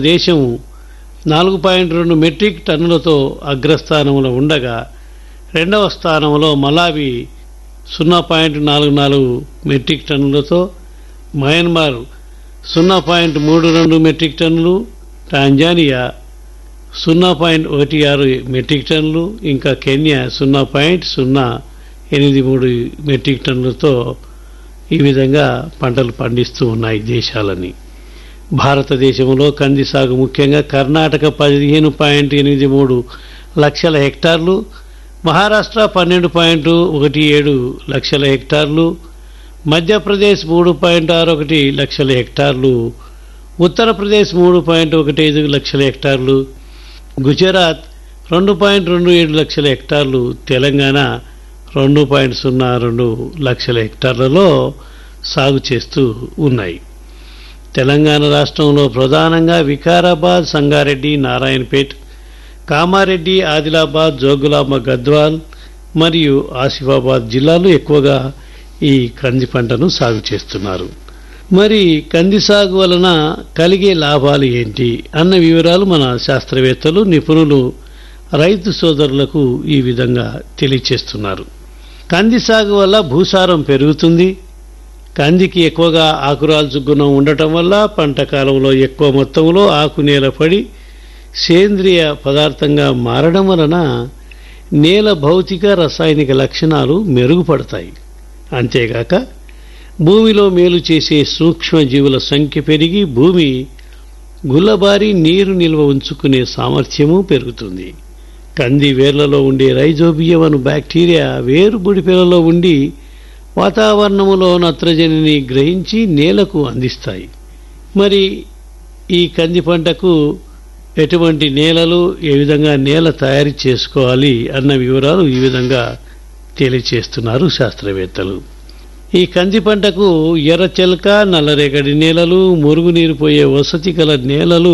దేశం 4.2 మెట్రిక్ టన్నులతో అగ్రస్థానంలో ఉండగా రెండవ స్థానంలో మలావి 0.44 మెట్రిక్ టన్నులతో, మయన్మార్ 0.32 మెట్రిక్ టన్నులు, టాంజానియా 0.16 మెట్రిక్ టన్నులు, ఇంకా కెన్యా 0.083 మెట్రిక్ టన్నులతో ఈ విధంగా పంటలు పండిస్తూ ఉన్నాయి దేశాలని. భారతదేశంలో కంది సాగు ముఖ్యంగా కర్ణాటక 15.83 లక్షల హెక్టార్లు, మహారాష్ట్ర 12.17 లక్షల హెక్టార్లు, మధ్యప్రదేశ్ 3.61 లక్షల హెక్టార్లు, ఉత్తరప్రదేశ్ 3.15 లక్షల హెక్టార్లు, గుజరాత్ 2.27 లక్షల హెక్టార్లు, తెలంగాణ 2.02 లక్షల హెక్టార్లలో సాగు చేస్తూ ఉన్నాయి. తెలంగాణ రాష్ట్రంలో ప్రధానంగా వికారాబాద్, సంగారెడ్డి, నారాయణపేట్, కామారెడ్డి, ఆదిలాబాద్, జోగులాంబ, గద్వాల్ మరియు ఆసిఫాబాద్ జిల్లాలు ఎక్కువగా ఈ కంది పంటను సాగు చేస్తున్నారు. మరి కంది సాగు వలన కలిగే లాభాలు ఏంటి అన్న వివరాలు మన శాస్త్రవేత్తలు, నిపుణులు రైతు సోదరులకు ఈ విధంగా తెలియచేస్తున్నారు. కంది సాగు వల్ల భూసారం పెరుగుతుంది. కందికి ఎక్కువగా ఆకురాల్చు గుణం ఉండటం వల్ల పంట కాలంలో ఎక్కువ మొత్తంలో ఆకు నేల పడి సేంద్రియ పదార్థంగా మారడం వలన నేల భౌతిక రసాయనిక లక్షణాలు మెరుగుపడతాయి. అంతేగాక భూమిలో మేలు చేసే సూక్ష్మజీవుల సంఖ్య పెరిగి భూమి గుల్లబారి నీరు నిల్వ ఉంచుకునే సామర్థ్యము పెరుగుతుంది. కంది వేర్లలో ఉండే రైజోబియం అను బ్యాక్టీరియా వేరు బుడిపెలలో ఉండి వాతావరణములో నత్రజనిని గ్రహించి నేలకు అందిస్తాయి. మరి ఈ కంది పంటకు ఎటువంటి నేలలు, ఏ విధంగా నేల తయారు చేసుకోవాలి అన్న వివరాలు ఈ విధంగా తెలియచేస్తున్నారు శాస్త్రవేత్తలు. ఈ కంది పంటకు ఎర్రచెలక, నల్లరేగడి నేలలు, మురుగునీరు పోయే వసతి గల నేలలు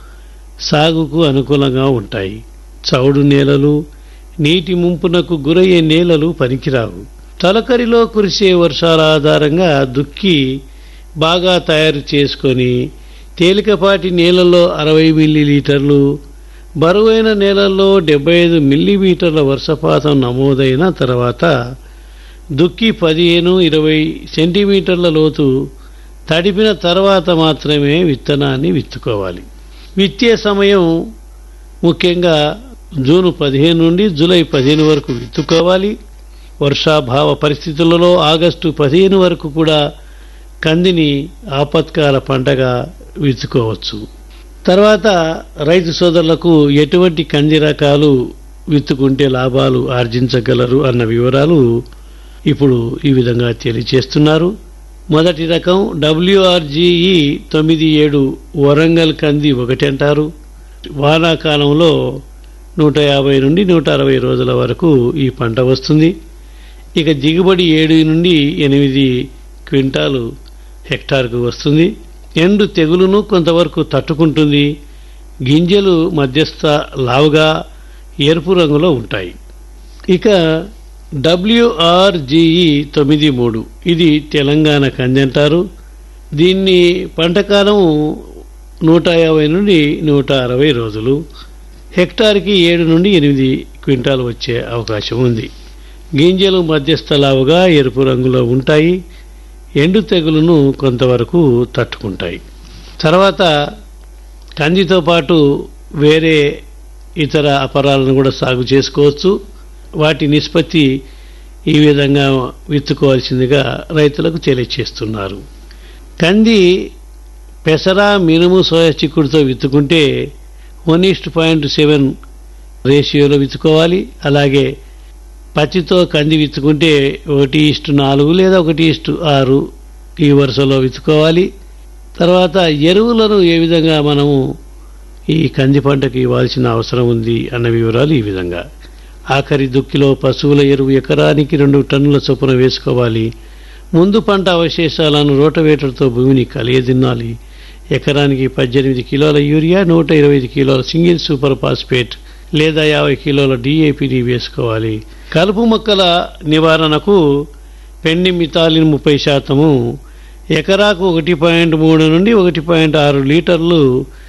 సాగుకు అనుకూలంగా ఉంటాయి. చౌడు నేలలు, నీటి ముంపునకు గురయ్యే నేలలు పనికిరావు. తొలకరిలో కురిసే వర్షాల ఆధారంగా దుక్కి బాగా తయారు చేసుకొని తేలికపాటి నేలల్లో 60 మిల్లీలీటర్లు, బరువైన నేలల్లో 75 మిల్లీమీటర్ల వర్షపాతం నమోదైన తర్వాత దుక్కి 15-20 సెంటీమీటర్ల లోతు తడిపిన తర్వాత మాత్రమే విత్తనాన్ని విత్తుకోవాలి. విత్తే సమయం ముఖ్యంగా జూన్ 15 నుండి జూలై 15 వరకు విత్తుకోవాలి. వర్షాభావ పరిస్థితులలో ఆగస్టు 15 వరకు కూడా కందిని ఆపత్కాల పంటగా విత్తుకోవచ్చు. తర్వాత రైతు సోదరులకు ఎటువంటి కంది రకాలు విత్తుకుంటే లాభాలు ఆర్జించగలరు అన్న వివరాలు ఇప్పుడు ఈ విధంగా తెలియచేస్తున్నారు. మొదటి రకం WRGE 97 వరంగల్ కంది 1 అంటారు. వానాకాలంలో 150 నుండి 160 రోజుల వరకు ఈ పంట వస్తుంది. ఇక దిగుబడి 7 నుండి 8 క్వింటాలు హెక్టార్కు వస్తుంది. ఎండు తెగులును కొంతవరకు తట్టుకుంటుంది. గింజలు మధ్యస్థ లావుగా ఎరుపు రంగులో ఉంటాయి. ఇక WRGE 93 ఇది తెలంగాణ కంది అంటారు. దీన్ని పంటకాలం 150 నుండి 160 రోజులు, హెక్టార్కి 7 నుండి 8 క్వింటాలు వచ్చే అవకాశం ఉంది. గింజలు మధ్యస్థ లావుగా ఎరుపు రంగులో ఉంటాయి. ఎండు తెగులును కొంతవరకు తట్టుకుంటాయి. తర్వాత కందితో పాటు వేరే ఇతర అపరాలను కూడా సాగు చేసుకోవచ్చు. వాటి నిష్పత్తి ఈ విధంగా విత్తుకోవాల్సిందిగా రైతులకు తెలియచేస్తున్నారు. కంది పెసర, మినుము, సోయా చిక్కుడుతో విత్తుకుంటే 1:0.7 రేషియోలో విత్తుకోవాలి. అలాగే పచ్చితో కంది విత్తుకుంటే 1:4 లేదా 1:6 ఈ వరుసలో విత్తుకోవాలి. తర్వాత ఎరువులను ఏ విధంగా మనము ఈ కంది పంటకు ఇవ్వాల్సిన అవసరం ఉంది అన్న వివరాలు ఈ విధంగా. ఆఖరి దుక్కిలో పశువుల ఎరువు ఎకరానికి 2 టన్నుల చొప్పున వేసుకోవాలి. ముందు పంట అవశేషాలను రోటవేటర్తో భూమిని కలియదిన్నాలి. ఎకరానికి 18 కిలోల యూరియా, 125 కిలోల సింగిల్ సూపర్ ఫాస్ఫేట్ లేదా 50 కిలోల DAPని వేసుకోవాలి. కలుపు మొక్కల నివారణకు పెండిమిథాలిన్ 30%, ఎకరాకు 1.3 నుండి 1.6 లీటర్లు